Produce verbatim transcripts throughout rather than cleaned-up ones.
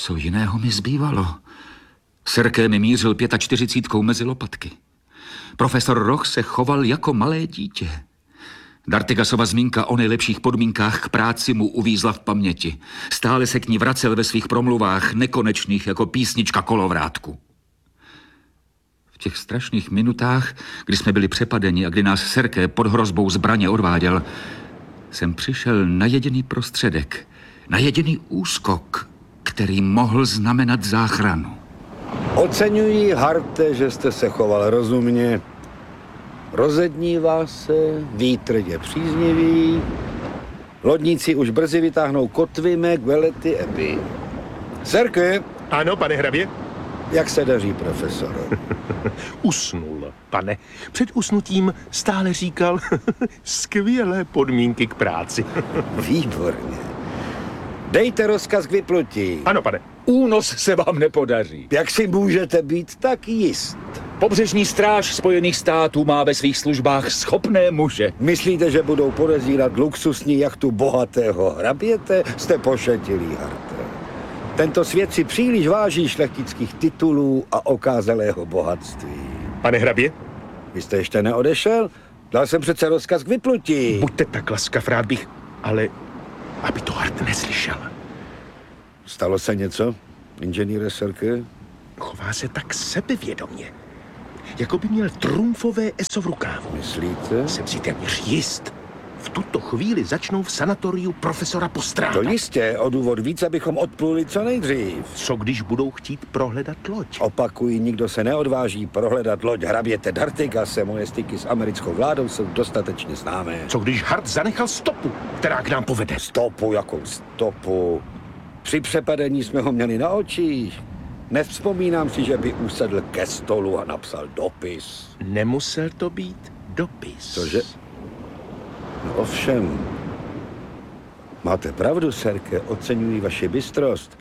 Co jiného mi zbývalo? Serké mi mířil pětačtyřicítkou mezi lopatky. Profesor Roch se choval jako malé dítě. Dartigasova zmínka o nejlepších podmínkách k práci mu uvízla v paměti. Stále se k ní vracel ve svých promluvách, nekonečných jako písnička kolovrátku. V těch strašných minutách, kdy jsme byli přepadeni a kdy nás Serké pod hrozbou zbraně odváděl, jsem přišel na jediný prostředek, na jediný úskok, který mohl znamenat záchranu. Oceňuji, Harte, že jste se choval rozumně. Rozednívá se, vítr je příznivý. Lodníci už brzy vytáhnou kotvy mé Gvelety Epi. Serké. Ano, pane hrabě. Jak se daří, profesor? Usnul, pane. Před usnutím stále říkal skvělé podmínky k práci. Výborně. Dejte rozkaz k vyplutí. Ano, pane. Únos se vám nepodaří. Jak si můžete být tak jist? Pobřežní stráž Spojených států má ve svých službách schopné muže. Myslíte, že budou podezírat luxusní jachtu bohatého hraběte? Jste pošetilý, Harte. Tento svět si příliš váží šlechtických titulů a okázalého bohatství. Pane hrabě? Vy jste ještě neodešel? Dal jsem přece rozkaz k vyplutí. Buďte tak laskav, rád bych, ale aby to Hart neslyšel. Stalo se něco, inženýre Serké? Chová se tak sebevědomě, jako by měl trumfové eso v rukávu. Myslíte? Jsem si téměř jist. V tuto chvíli začnou v sanatoriu profesora postrádat. To jistě, o důvod víc, abychom odpluli co nejdřív. Co když budou chtít prohledat loď? Opakuji, nikdo se neodváží prohledat loď hraběte Dartigase. Moje styky s americkou vládou jsou dostatečně známé. Co když Hart zanechal stopu, která k nám povede? Stopu, jakou stopu? Při přepadení jsme ho měli na očích. Nevzpomínám si, že by usedl ke stolu a napsal dopis. Nemusel to být dopis. Cože? No ovšem. Máte pravdu, Serké, oceňuji vaši bystrost.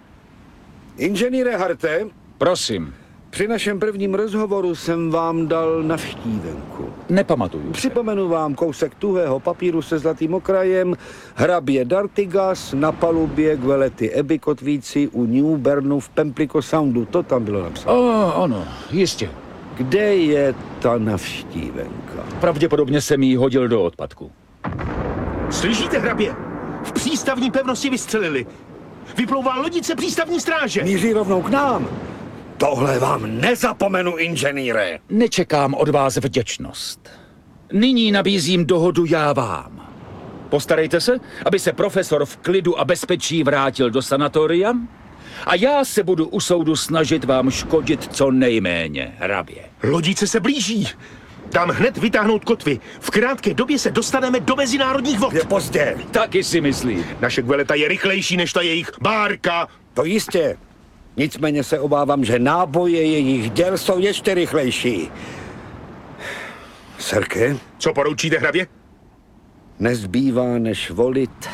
Inženýre Harte? Prosím. Při našem prvním rozhovoru jsem vám dal navštívenku. Nepamatuju. Připomenu vám kousek tuhého papíru se zlatým okrajem. Hrabě Dartigas na palubě Gvelety Ebi kotvící u New Bernu v Pemplico Soundu. To tam bylo napsáno. O, ano, jistě. Kde je ta navštívenka? Pravděpodobně jsem jí hodil do odpadku. Slyšíte, hrabě? V přístavní pevnosti vystřelili. Vyplouvá lodice přístavní stráže. Míří rovnou k nám. Tohle vám nezapomenu, inženýre. Nečekám od vás vděčnost. Nyní nabízím dohodu já vám. Postarejte se, aby se profesor v klidu a bezpečí vrátil do sanatoria a já se budu u soudu snažit vám škodit co nejméně, hrabě. Lodice se blíží. Dám hned vytáhnout kotvy. V krátké době se dostaneme do mezinárodních vod. Je pozdě. Taky si myslím. Naše Gveleta je rychlejší než ta jejich bárka. To jistě. Nicméně se obávám, že náboje jejich děl jsou ještě rychlejší. Serké? Co poroučíte, hrabě? Nezbývá než volit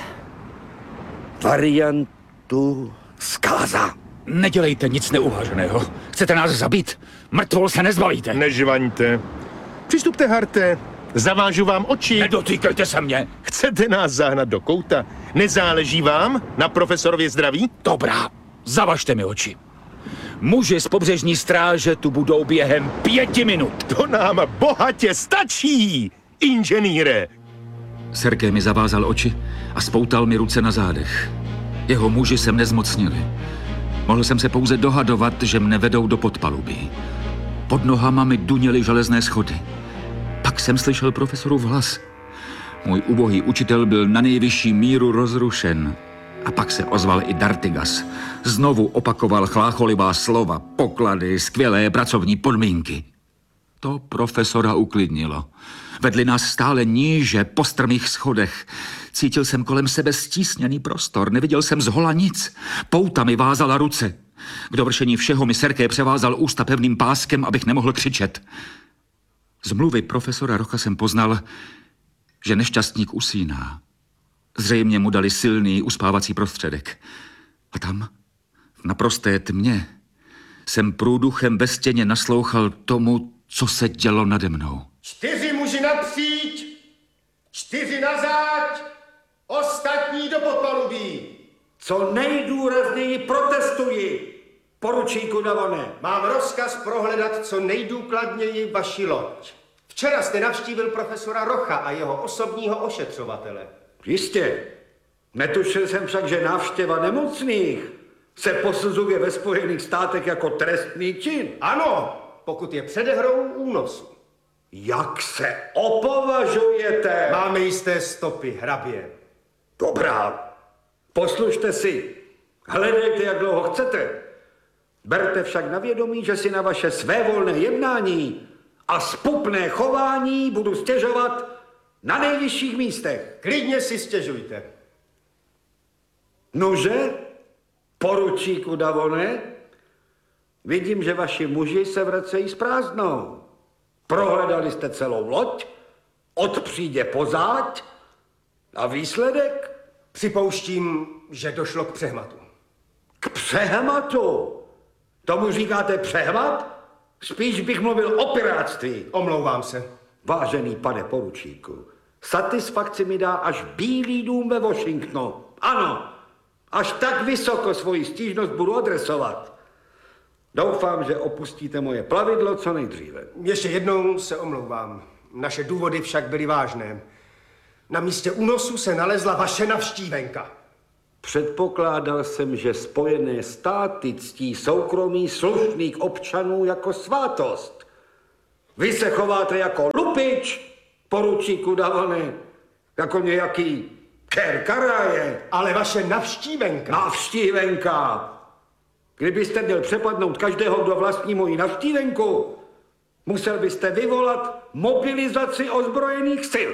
variantu zkáza. Nedělejte nic neuvaženého. Chcete nás zabít? Mrtvol se nezbavíte. Nežvaňte. Přistupte, Harte. Zavážu vám oči. Nedotýkejte se mě. Chcete nás zahnat do kouta? Nezáleží vám na profesorově zdraví? Dobrá, zavažte mi oči. Muži z pobřežní stráže tu budou během pěti minut. To nám bohatě stačí, inženýre. Serké mi zavázal oči a spoutal mi ruce na zádech. Jeho muži se mne zmocnili. Mohl jsem se pouze dohadovat, že mne vedou do podpalubí. Pod nohama mi duněly železné schody. Pak jsem slyšel profesorův hlas. Můj ubohý učitel byl na nejvyšší míru rozrušen. A pak se ozval i Dartigas. Znovu opakoval chlácholivá slova, poklady, skvělé pracovní podmínky. To profesora uklidnilo. Vedli nás stále níže po strmých schodech. Cítil jsem kolem sebe stísněný prostor, neviděl jsem zhola nic. Pouta mi vázala ruce. K dovršení všeho mi Serké převázal ústa pevným páskem, abych nemohl křičet. Z mluvy profesora Rocha jsem poznal, že nešťastník usíná. Zřejmě mu dali silný uspávací prostředek. A tam, v naprosté tmě, jsem průduchem ve stěně naslouchal tomu, co se dělo nade mnou. Čtyři muži napříč, čtyři na záď, ostatní do podpalubí. Co nejdůrazněji protestuji, poručíku Davone. Mám rozkaz prohledat co nejdůkladněji vaši loď. Včera jste navštívil profesora Rocha a jeho osobního ošetřovatele. Jistě. Netušil jsem však, že návštěva nemocných se posuzuje ve Spojených státech jako trestný čin. Ano, pokud je předehrou únosu. Jak se opovažujete? Máme jisté stopy, hrabě. Dobrá, poslušte si. Hledejte, jak dlouho chcete. Berte však na vědomí, že si na vaše svévolné jednání a spupné chování budu stěžovat na nejvyšších místech. Klidně si stěžujte. Nože, poručíku Davone, vidím, že vaši muži se vracejí s prázdnou. Prohledali jste celou loď, od přídě po záď a výsledek? Připouštím, že došlo k přehmatu. K přehmatu? Tomu říkáte přehmat? Spíš bych mluvil o piráctví. Omlouvám se. Vážený pane poručíku, satisfakci mi dá až Bílý dům ve Washingtonu. Ano, až tak vysoko svoji stížnost budu adresovat. Doufám, že opustíte moje plavidlo co nejdříve. Ještě jednou se omlouvám. Naše důvody však byly vážné. Na místě únosu se nalezla vaše navštívenka. Předpokládal jsem, že Spojené státy ctí soukromí slušných občanů jako svátost. Vy se chováte jako lupič, poručíku Davone, jako nějaký Kér Karaje. Ale vaše navštívenka... Navštívenka! Kdybyste měl přepadnout každého, kdo vlastní moji navštívenku, musel byste vyvolat mobilizaci ozbrojených sil.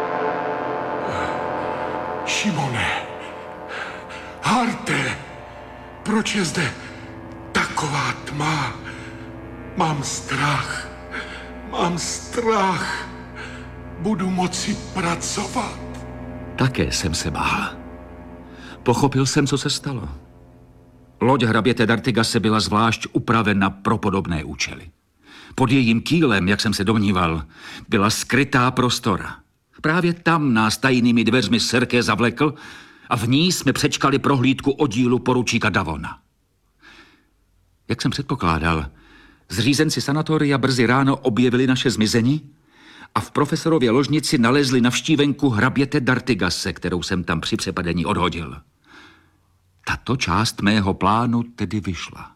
Šimone, Harte, proč je zde taková tma? Mám strach, mám strach. Budu moci pracovat. Také jsem se bál. Pochopil jsem, co se stalo. Loď hraběte d'Artigase byla zvlášť upravena pro podobné účely. Pod jejím kýlem, jak jsem se domníval, byla skrytá prostora. Právě tam nás tajnými dveřmi Sirké zavlekl a v ní jsme přečkali prohlídku oddílu poručíka Davona. Jak jsem předpokládal, zřízenci sanatoria brzy ráno objevili naše zmizení a v profesorově ložnici nalezli navštívenku hraběte d'Artigase, kterou jsem tam při přepadení odhodil. Tato část mého plánu tedy vyšla.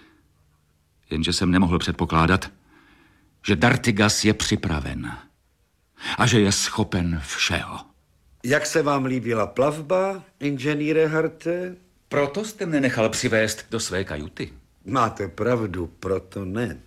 Jenže jsem nemohl předpokládat, že d'Artigas je připraven a že je schopen všeho. Jak se vám líbila plavba, inženýre Harte? Proto jste mne nechal přivést do své kajuty. Máte pravdu, proto ne.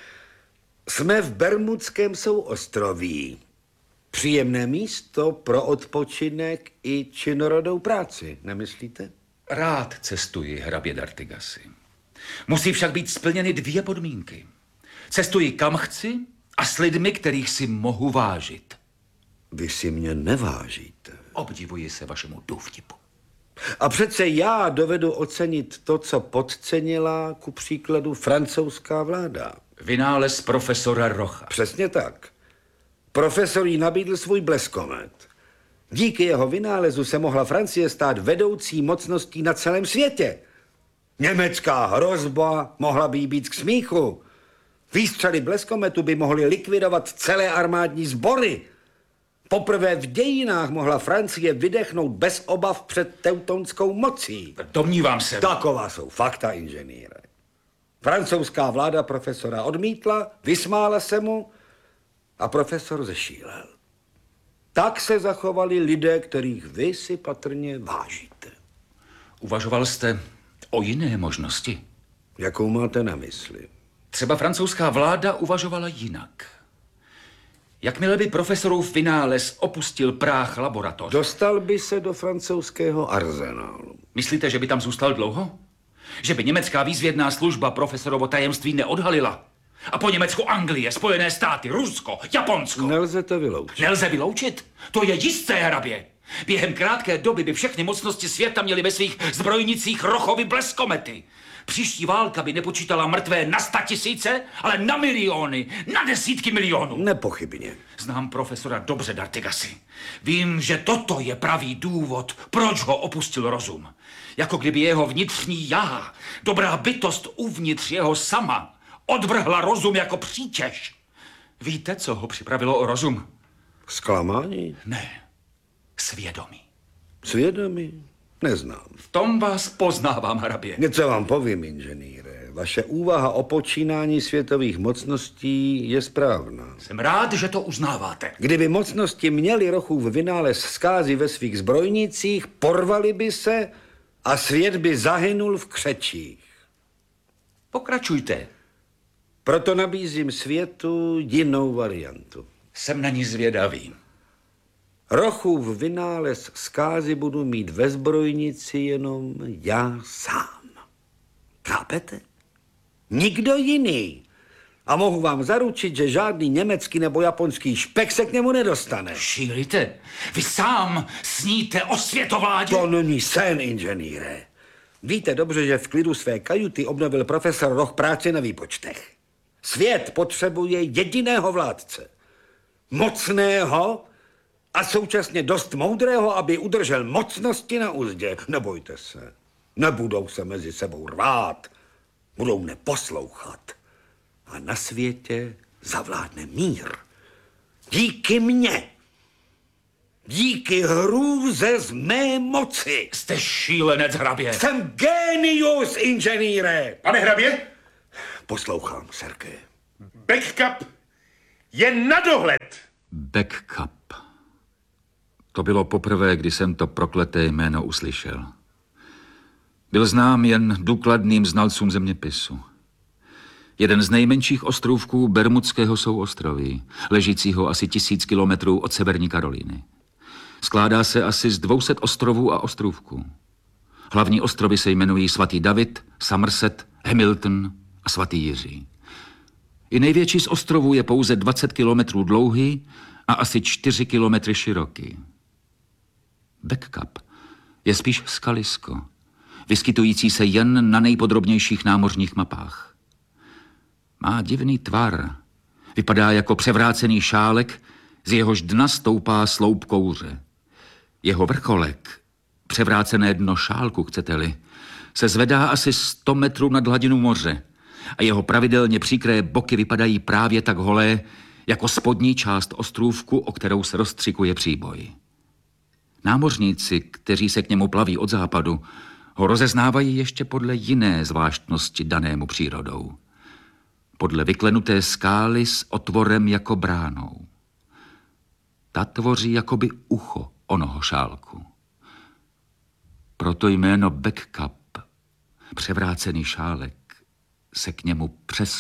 Jsme v Bermudském souostroví. Příjemné místo pro odpočinek i činorodou práci, nemyslíte? Rád cestuji, hrabě d'Artigasi. Musí však být splněny dvě podmínky. Cestuji kam chci a s lidmi, kterých si mohu vážit. Vy si mě nevážíte. Obdivuji se vašemu důvtipu. A přece já dovedu ocenit to, co podcenila ku příkladu francouzská vláda. Vynález profesora Rocha. Přesně tak. Profesor jí nabídl svůj bleskomet. Díky jeho vynálezu se mohla Francie stát vedoucí mocností na celém světě. Německá hrozba mohla by jí být k smíchu. Výstřely bleskometu by mohly likvidovat celé armádní sbory. Poprvé v dějinách mohla Francie vydechnout bez obav před teutonskou mocí. Domnívám se. Taková jsou fakta, inženýre. Francouzská vláda profesora odmítla, vysmála se mu a profesor zešílel. Tak se zachovali lidé, kterých vy si patrně vážíte. Uvažoval jste o jiné možnosti? Jakou máte na mysli? Třeba francouzská vláda uvažovala jinak. Jakmile by profesorův vynález opustil práh laboratoře. Dostal by se do francouzského arzenálu. Myslíte, že by tam zůstal dlouho? Že by německá výzvědná služba profesorovo tajemství neodhalila? A po Německu Anglie, Spojené státy, Rusko, Japonsko? Nelze to vyloučit. Nelze vyloučit? To je jisté, hrabě. Během krátké doby by všechny mocnosti světa měly ve svých zbrojnicích Rochovy bleskomety. Příští válka by nepočítala mrtvé na statisíce, ale na miliony, na desítky milionů. Nepochybně. Znám profesora dobře, d'Artigasi. Vím, že toto je pravý důvod, proč ho opustil rozum. jako kdyby jeho vnitřní já, dobrá bytost uvnitř jeho sama, odvrhla rozum jako přítěž. Víte, co ho připravilo o rozum? Zklamání? Ne, svědomí. Svědomí? Neznám. V tom vás poznávám, hrabě. Něco vám povím, inženýre. Vaše úvaha o počínání světových mocností je správná. Jsem rád, že to uznáváte. Kdyby mocnosti měli Rochův vynález zkázy ve svých zbrojnicích, porvali by se a svět by zahynul v křečích. Pokračujte. Proto nabízím světu jinou variantu. Jsem na ní zvědavý. Rochův vynález zkázy budu mít ve zbrojnici jenom já sám. Chápete? Nikdo jiný. A mohu vám zaručit, že žádný německý nebo japonský špek se k němu nedostane. Šílíte? Vy sám sníte o světovládě? To není sen, inženýre. Víte dobře, že v klidu své kajuty obnovil profesor Roch práci na výpočtech. Svět potřebuje jediného vládce. Mocného a současně dost moudrého, aby udržel mocnosti na uzdě. Nebojte se. Nebudou se mezi sebou rvát. Budou neposlouchat. A na světě zavládne mír. Díky mně. Díky hrůze z mé moci. Jste šílenec, hrabě. Jsem génius, inženýre. Pane hrabě, Poslouchám, Sergej. backup je na dohled. Backup. To bylo poprvé, kdy jsem to prokleté jméno uslyšel. Byl znám jen důkladným znalcům zeměpisu. Jeden z nejmenších ostrůvků Bermudského souostroví, ležícího asi tisíc kilometrů od Severní Karolíny. Skládá se asi z dvou set ostrovů a ostrůvků. Hlavní ostrovy se jmenují Svatý David, Somerset, Hamilton a Svatý Jiří. I největší z ostrovů je pouze dvacet kilometrů dlouhý a asi čtyři kilometry široký. Backup je spíš skalisko, vyskytující se jen na nejpodrobnějších námořních mapách. Má divný tvar. Vypadá jako převrácený šálek, z jehož dna stoupá sloup kouře. Jeho vrcholek, převrácené dno šálku, chcete-li, se zvedá asi sto metrů nad hladinu moře a jeho pravidelně příkré boky vypadají právě tak holé, jako spodní část ostrůvku, o kterou se rozstřikuje příboj. Námořníci, kteří se k němu plaví od západu, ho rozeznávají ještě podle jiné zvláštnosti danému přírodou. Podle vyklenuté skály s otvorem jako bránou. Ta tvoří jakoby ucho onoho šálku. Proto jméno backup, převrácený šálek, se k němu přes